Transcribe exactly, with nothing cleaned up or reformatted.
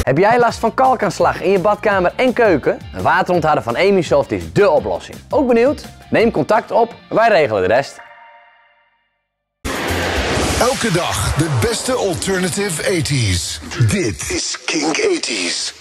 Heb jij last van kalkaanslag in je badkamer en keuken? Een waterontharder van Emisoft is dé oplossing. Ook benieuwd? Neem contact op, wij regelen de rest. Elke dag de beste alternative tachtiger. Dit is Kink tachtig.